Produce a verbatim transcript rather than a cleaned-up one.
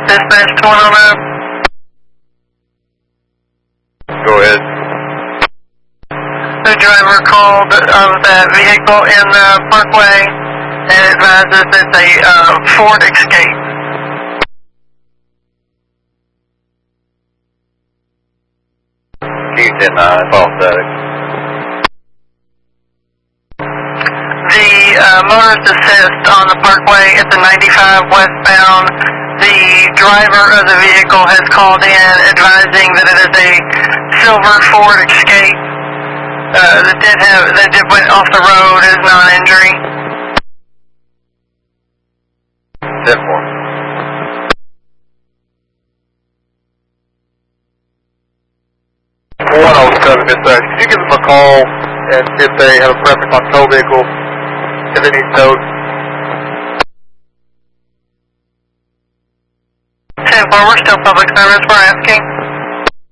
dispatch to one oh nine. Go ahead. The driver called of that vehicle in the Parkway and advises it's a uh, Ford Escape. Houston nine, false static. The uh, motorist assist on the Parkway at the ninety-five westbound. The driver of the vehicle has called in advising that it is a silver Ford Escape uh, that did have that did went off the road as non-injury. ten four. one oh seven dispatch. Can you give them a call and if they have a preference on tow vehicle, if they need towed? ten four, we're still public service, Brian.